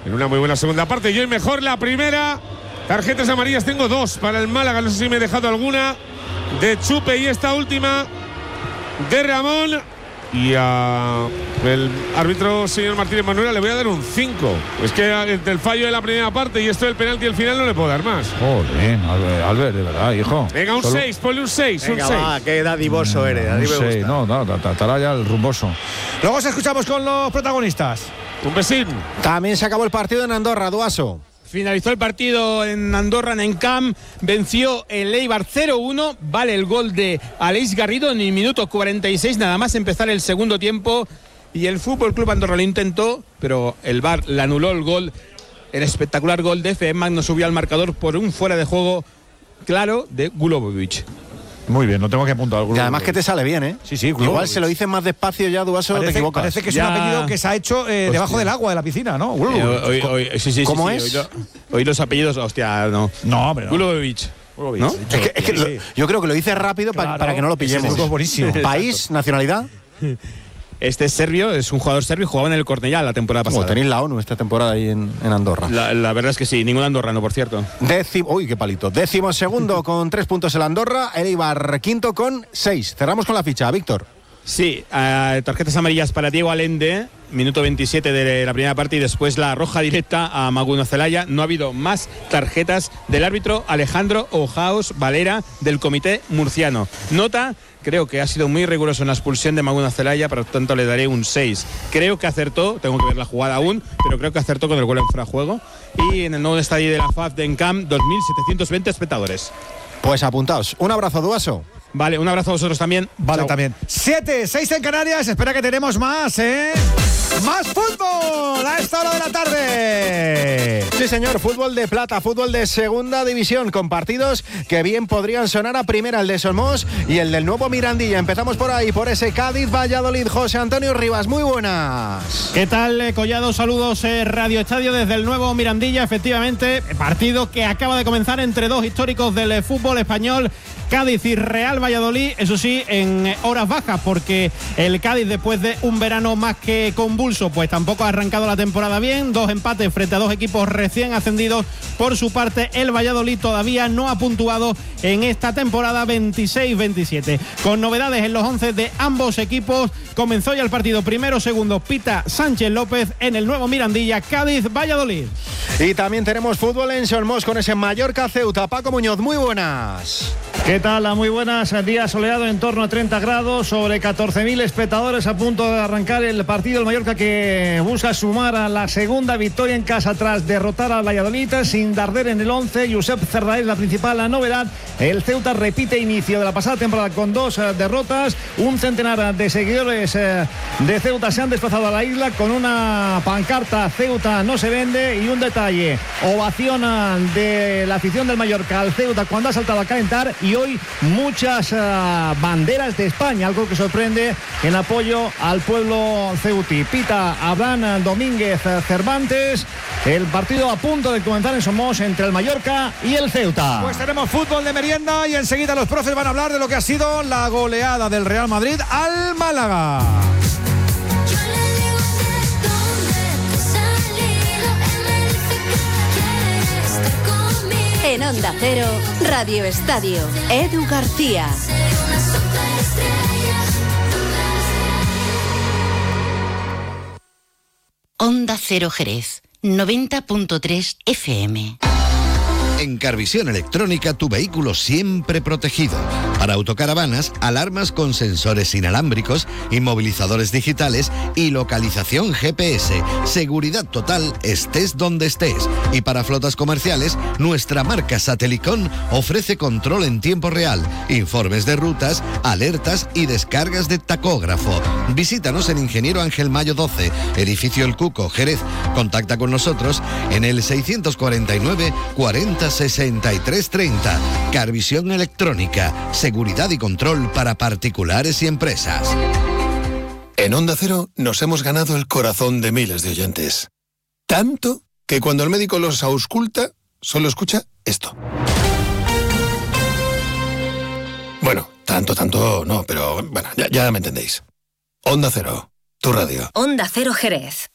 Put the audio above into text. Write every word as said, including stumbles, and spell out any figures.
en una muy buena segunda parte. Y hoy mejor la primera. Tarjetas amarillas tengo dos para el Málaga, no sé si me he dejado alguna. De Chupe y esta última de Ramón. Y a el árbitro, señor Martínez Manuela, le voy a dar un cinco. Es que entre el fallo de la primera parte y esto del penalti al final no le puedo dar más. Joder, Albert, Albert, de verdad, hijo. Venga, un seis, ponle un seis. Venga, un seis. va, qué dadivoso eres. A mí me gusta. No, no, estará ya el rumboso. Luego os escuchamos con los protagonistas. Un besín. También se acabó el partido en Andorra, Duaso. Finalizó el partido en Andorra, en Camp, venció el Eibar cero uno, vale el gol de Aleix Garrido en el minuto cuarenta y seis, nada más empezar el segundo tiempo, y el Fútbol Club Andorra lo intentó, pero el V A R le anuló el gol, el espectacular gol de F. Magno subió al marcador por un fuera de juego claro de Gulobovic. Muy bien, no tengo que apuntar algo. Y además que te sale bien, ¿eh? Sí, sí. Igual se lo dices más despacio ya, Duaso, parece, te equivocas. Parece que es ya. un apellido que se ha hecho eh, debajo del agua de la piscina, ¿no? Eh, hoy, hoy, sí, sí, ¿Cómo sí, es? Sí, hoy, lo, hoy los apellidos, hostia, no. No, hombre, no. Gulobovic. ¿No? Es que, es que lo, yo creo que lo dices rápido Claro, pa, para que no lo pillemos. Ese es buenísimo. País, nacionalidad. Este es serbio, es un jugador serbio, jugaba en el Cornellá la temporada pasada. Como tenéis la ONU esta temporada ahí en, en Andorra. La, la verdad es que sí, ningún andorrano, por cierto. Décimo, uy, qué palito. Décimo segundo con tres puntos el Andorra, el Eibar quinto con seis. Cerramos con la ficha, Víctor. Sí, uh, tarjetas amarillas para Diego Allende, minuto veintisiete de la primera parte, y después la roja directa a Maguno Zelaya. No ha habido más tarjetas del árbitro Alejandro Ojaos Valera del comité murciano. Nota, creo que ha sido muy riguroso en la expulsión de Maguno Zelaya, por lo tanto le daré un seis. Creo que acertó, tengo que ver la jugada aún, pero creo que acertó con el gol en fuera de juego. Y en el nuevo estadio de la F A F de Encamp, dos mil setecientos veinte espectadores. Pues apuntaos. Un abrazo, Duaso. Vale, un abrazo a vosotros también. Vale, Chao. también. Siete, seis en Canarias. Espera que tenemos más, ¿eh? ¡Más fútbol a esta hora de la tarde! Sí, señor. Fútbol de plata, fútbol de segunda división, con partidos que bien podrían sonar a primera, el de Somos y el del nuevo Mirandilla. Empezamos por ahí, por ese Cádiz-Valladolid. José Antonio Rivas, muy buenas. ¿Qué tal, eh, Collado? Saludos, eh, Radio Estadio desde el nuevo Mirandilla. Efectivamente, partido que acaba de comenzar entre dos históricos del eh, fútbol español, Cádiz y Real Valladolid, eso sí, en horas bajas, porque el Cádiz, después de un verano más que convulso, pues tampoco ha arrancado la temporada bien. Dos empates frente a dos equipos recién ascendidos. Por su parte, el Valladolid todavía no ha puntuado en esta temporada veintiséis veintisiete. Con novedades en los once de ambos equipos, comenzó ya el partido. Primero, segundo, pita Sánchez López en el nuevo Mirandilla, Cádiz-Valladolid. Y también tenemos fútbol en Somos con ese Mallorca-Ceuta. Paco Muñoz, muy buenas. ¿Qué tal? Muy buenas. Día soleado en torno a treinta grados, sobre catorce mil espectadores, a punto de arrancar el partido. El Mallorca que busca sumar a la segunda victoria en casa tras derrotar al Valladolid sin Darder en el once. Josep Cerda es la principal la novedad. El Ceuta repite inicio de la pasada temporada con dos uh, derrotas. Un centenar de seguidores uh, de Ceuta se han desplazado a la isla con una pancarta: Ceuta no se vende. Y un detalle: ovación de la afición del Mallorca al Ceuta cuando ha saltado a calentar. Y hoy muchas uh, banderas de España, algo que sorprende en apoyo al pueblo ceutí. Pita Abraham Domínguez Cervantes. El partido a punto de comenzar en Somos entre el Mallorca y el Ceuta. Pues tenemos fútbol de merienda y enseguida los profes van a hablar de lo que ha sido la goleada del Real Madrid al Málaga. En Onda Cero, Radio Estadio, Edu García. Onda Cero Jerez, noventa punto tres F M. En Carvisión Electrónica, tu vehículo siempre protegido. Para autocaravanas, alarmas con sensores inalámbricos, inmovilizadores digitales y localización G P S. Seguridad total, estés donde estés. Y para flotas comerciales, nuestra marca Satelicon ofrece control en tiempo real, informes de rutas, alertas y descargas de tacógrafo. Visítanos en Ingeniero Ángel Mayo doce, edificio El Cuco, Jerez. Contacta con nosotros en el seiscientos cuarenta y nueve cuarenta sesenta y tres treinta. Carvisión Electrónica, seguridad y control para particulares y empresas. En Onda Cero nos hemos ganado el corazón de miles de oyentes. Tanto que cuando el médico los ausculta, solo escucha esto. Bueno, tanto, tanto no, pero bueno, ya, ya me entendéis. Onda Cero, tu radio. Onda Cero Jerez.